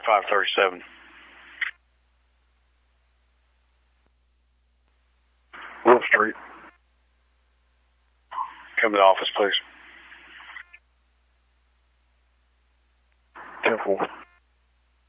537. Wolf Street. Come to the office, please. 10-4.